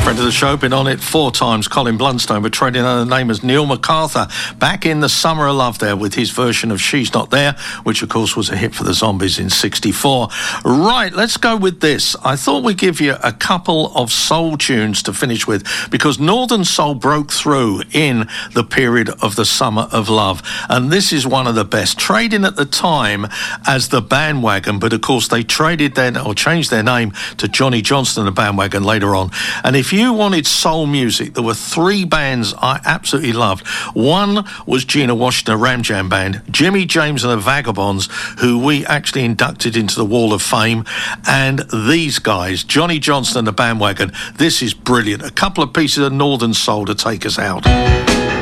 Friend of the show, been on it 4 times. Colin Blunstone, but trading under the name as Neil MacArthur. Back in the Summer of Love there with his version of She's Not There, which of course was a hit for the Zombies in '64. Right, let's go with this. I thought we'd give you a couple of soul tunes to finish with, because Northern Soul broke through in the period of the Summer of Love. And this is one of the best. Trading at the time as the Bandwagon, but of course they traded then, or changed their name to Johnny Johnston and the Bandwagon later on. And if you wanted soul music, there were 3 bands I absolutely loved. One was Gina Washington Ram Jam Band, Jimmy James and the Vagabonds, who we actually inducted into the Wall of Fame, and these guys, Johnny Johnston and the Bandwagon. This is brilliant. A couple of pieces of Northern Soul to take us out.